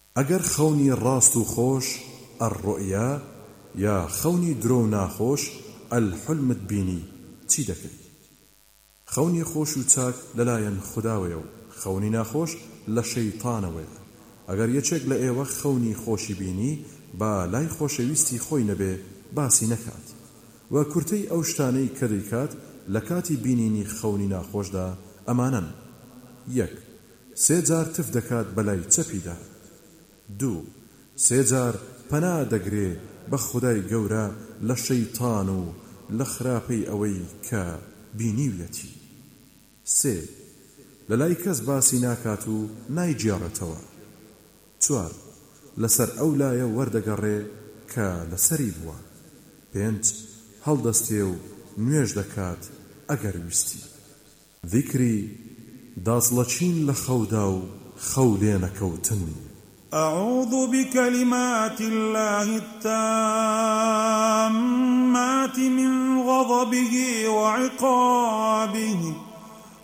ئەگەر خەونی ڕاست و خۆش ئەڕڕوئیا یا خەونی درۆ و ناخۆش ئەلحلمت بینی چی دەکەی؟ خەونی خۆش و چاک لەلایەن خوداوەیە و خەونی ناخۆش لە شەیطانەوەیە. ئەگەر یەکێک لە ئێوە خەونی خۆشی بینی با لای خۆشەویستی خۆی نەبێ باسی نەکات و کورتەی ئەو شتانەی کە دەیکات لە کاتی بینینی خەونی ناخۆشدا ئەمانن: 1. 3 جار تف دەکات بەلای چەپیدا. 2. 3 جار پەنا دەگرێ بە خودای گەورە لە شەیطان و لە خراپەی ئەوەی کە بینیویەتی. 3. لەلای کەس باسی ناکات و نایجیاڕێتەوە. 4. لەسەر ئەو لایە وەردەگەڕێ کە لەسەری بووە. 5. هەڵدەستێ و نوێژ دەکات ئەگەر ویستی. ذیکری دازڵەچین لە خەودا و خەو لێ نەکەوتن. أعوذ بكلمات الله التامات من غضبه وعقابه